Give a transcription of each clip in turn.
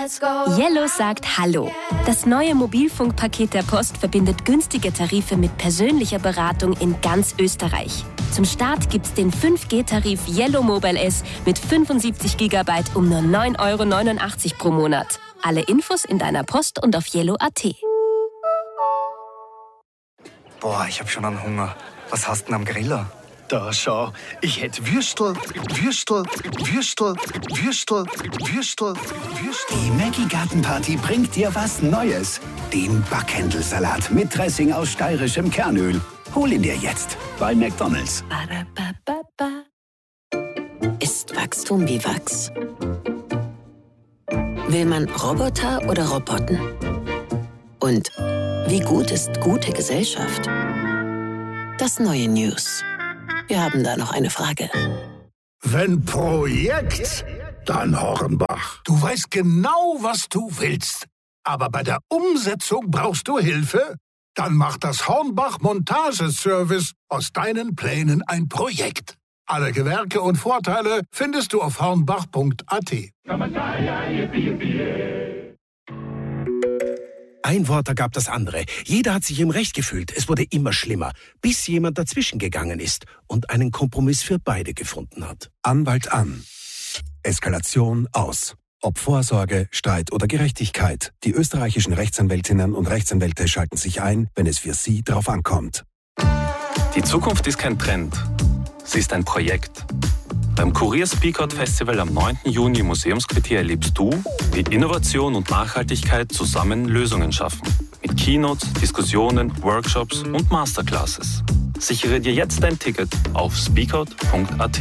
Yellow sagt Hallo. Das neue Mobilfunkpaket der Post verbindet günstige Tarife mit persönlicher Beratung in ganz Österreich. Zum Start gibt's den 5G-Tarif Yellow Mobile S mit 75 GB um nur 9,89 € pro Monat. Alle Infos in deiner Post und auf yellow.at. Boah, ich hab schon einen Hunger. Was hast du denn am Griller? Da, schau. Ich hätte Würstel. Die Maggi Gartenparty bringt dir was Neues. Den Backhändelsalat mit Dressing aus steirischem Kernöl. Hol ihn dir jetzt bei McDonald's. Ist Wachstum wie Wachs? Will man Roboter oder Roboten? Und wie gut ist gute Gesellschaft? Das neue News. Wir haben da noch eine Frage. Wenn Projekt, dann Hornbach. Du weißt genau, was du willst. Aber bei der Umsetzung brauchst du Hilfe? Dann macht das Hornbach Montageservice aus deinen Plänen ein Projekt. Alle Gewerke und Vorteile findest du auf hornbach.at. Ein Wort ergab das andere. Jeder hat sich im Recht gefühlt. Es wurde immer schlimmer, bis jemand dazwischen gegangen ist und einen Kompromiss für beide gefunden hat. Anwalt an. Eskalation aus. Ob Vorsorge, Streit oder Gerechtigkeit. Die österreichischen Rechtsanwältinnen und Rechtsanwälte schalten sich ein, wenn es für sie drauf ankommt. Die Zukunft ist kein Trend. Sie ist ein Projekt. Beim Kurier Speak Out Festival am 9. Juni im Museumsquartier erlebst du, wie Innovation und Nachhaltigkeit zusammen Lösungen schaffen. Mit Keynotes, Diskussionen, Workshops und Masterclasses. Sichere dir jetzt dein Ticket auf speakout.at.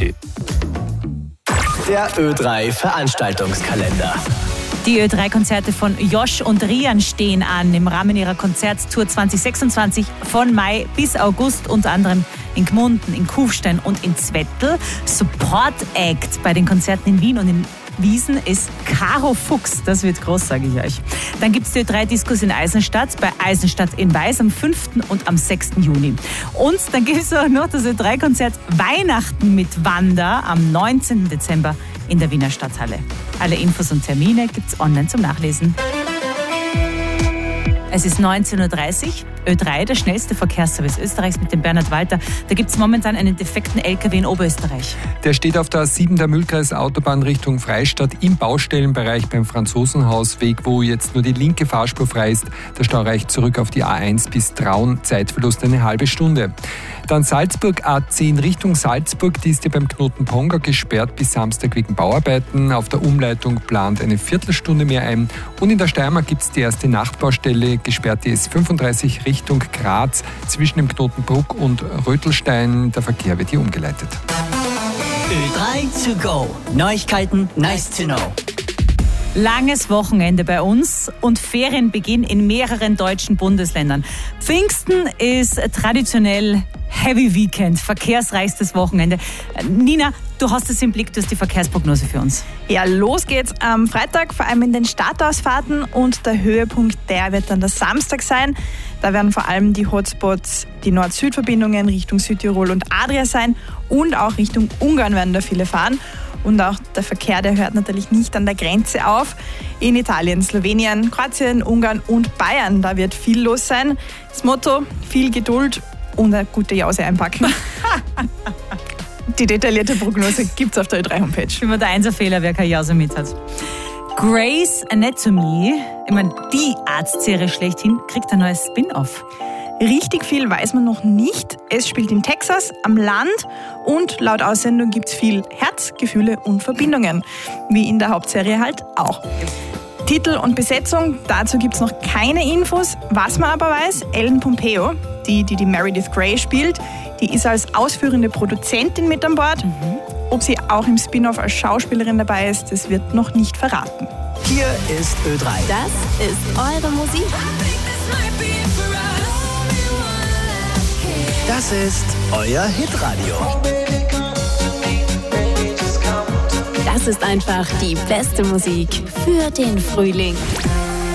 Der Ö3 Veranstaltungskalender. Die Ö3-Konzerte von Josh und Rian stehen an im Rahmen ihrer Konzerttour 2026 von Mai bis August, unter anderem in Gmunden, in Kufstein und in Zwettl. Support Act bei den Konzerten in Wien und in Wiesen ist Caro Fuchs. Das wird groß, sage ich euch. Dann gibt es die Ö3-Diskus in Eisenstadt, bei Eisenstadt in Weiß am 5. und am 6. Juni. Und dann gibt es auch noch das Ö3-Konzert Weihnachten mit Wanda am 19. Dezember in der Wiener Stadthalle. Alle Infos und Termine gibt's online zum Nachlesen. Es ist 19:30 Uhr. Ö3, der schnellste Verkehrsservice Österreichs mit dem Bernhard Walter. Da gibt es momentan einen defekten LKW in Oberösterreich. Der steht auf der A7 der Mühlkreis-Autobahn Richtung Freistadt im Baustellenbereich beim Franzosenhausweg, wo jetzt nur die linke Fahrspur frei ist. Der Stau reicht zurück auf die A1 bis Traun. Zeitverlust eine halbe Stunde. Dann Salzburg A10 Richtung Salzburg. Die ist ja beim Knoten Ponga gesperrt bis Samstag wegen Bauarbeiten. Auf der Umleitung plant eine Viertelstunde mehr ein. Und in der Steiermark gibt es die erste Nachtbaustelle. Gesperrt die S35 Richtung Graz zwischen dem Knoten Bruck und Rötelstein. Der Verkehr wird hier umgeleitet. Ö3 to go. Neuigkeiten, nice to know. Langes Wochenende bei uns und Ferienbeginn in mehreren deutschen Bundesländern. Pfingsten ist traditionell Heavy Weekend, verkehrsreichstes Wochenende. Nina, du hast es im Blick, du hast die Verkehrsprognose für uns. Ja, los geht's am Freitag, vor allem in den Stadtausfahrten, und der Höhepunkt, der wird dann der Samstag sein. Da werden vor allem die Hotspots, die Nord-Süd-Verbindungen Richtung Südtirol und Adria sein, und auch Richtung Ungarn werden da viele fahren. Und auch der Verkehr, der hört natürlich nicht an der Grenze auf. In Italien, Slowenien, Kroatien, Ungarn und Bayern, da wird viel los sein. Das Motto: viel Geduld und eine gute Jause einpacken. Die detaillierte Prognose gibt's auf der Ö3-Homepage. Immer der Einserfehler, wer keine Jause mit hat. Grey's Anatomy, ich meine, die Arztserie schlechthin, kriegt ein neues Spin-off. Richtig viel weiß man noch nicht. Es spielt in Texas, am Land, und laut Aussendung gibt es viel Herz, Gefühle und Verbindungen. Wie in der Hauptserie halt auch. Titel und Besetzung, dazu gibt es noch keine Infos. Was man aber weiß, Ellen Pompeo, die Meredith Grey spielt, die ist als ausführende Produzentin mit an Bord. Ob sie auch im Spin-off als Schauspielerin dabei ist, das wird noch nicht verraten. Hier ist Ö3. Das ist eure Musik. Das ist euer Hitradio. Das ist einfach die beste Musik für den Frühling.